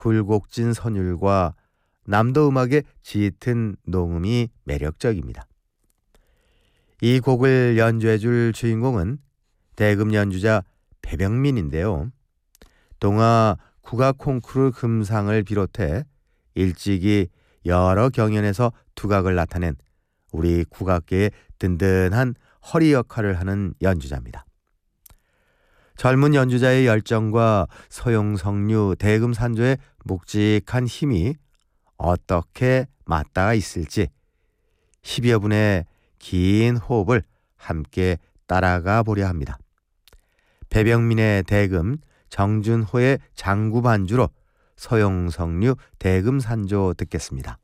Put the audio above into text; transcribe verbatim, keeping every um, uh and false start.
굴곡진 선율과 남도 음악의 짙은 농음이 매력적입니다. 이 곡을 연주해줄 주인공은 대금 연주자 배병민인데요. 동아 국악 콩쿠르 금상을 비롯해 일찍이 여러 경연에서 두각을 나타낸 우리 국악계의 든든한 허리 역할을 하는 연주자입니다. 젊은 연주자의 열정과 서용석류 대금 산조의 묵직한 힘이 어떻게 맞닿아 있을지 십여 분의 긴 호흡을 함께 따라가 보려 합니다. 배병민의 대금, 정준호의 장구 반주로 서용석류 대금 산조 듣겠습니다.